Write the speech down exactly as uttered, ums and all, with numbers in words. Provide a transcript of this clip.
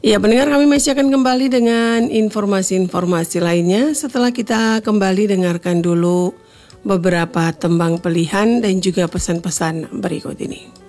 Ya, pendengar, kami masih akan kembali dengan informasi-informasi lainnya setelah kita kembali dengarkan dulu beberapa tembang pilihan dan juga pesan-pesan berikut ini.